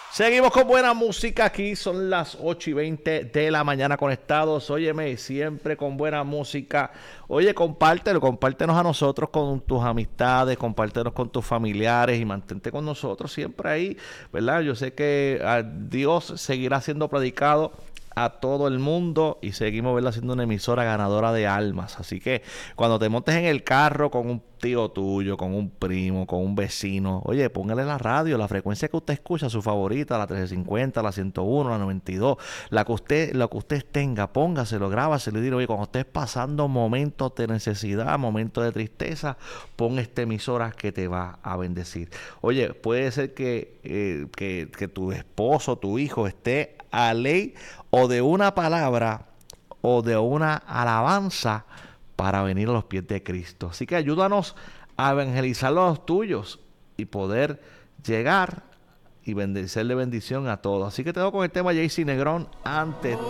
Seguimos con buena música aquí, son las 8:20 de la mañana conectados. Óyeme, siempre con buena música. Oye, compártenos a nosotros con tus amistades, compártenos con tus familiares y mantente con nosotros siempre ahí, ¿verdad? Yo sé que Dios seguirá siendo predicado a todo el mundo y seguimos, ¿verdad?, siendo una emisora ganadora de almas. Así que cuando te montes en el carro con un tío tuyo, con un primo, con un vecino, oye, póngale la radio, la frecuencia que usted escucha, su favorita, la 1350, la 101, la 92, lo que usted tenga, póngaselo, grábaselo y dile, oye, cuando estés pasando momentos de necesidad, momentos de tristeza, pon esta emisora que te va a bendecir. Oye, puede ser que tu esposo, tu hijo esté a ley o de una palabra o de una alabanza para venir a los pies de Cristo. Así que ayúdanos a evangelizar a los tuyos y poder llegar y bendecirle bendición a todos. Así que te dejo con el tema JC Negrón, Ante Ti.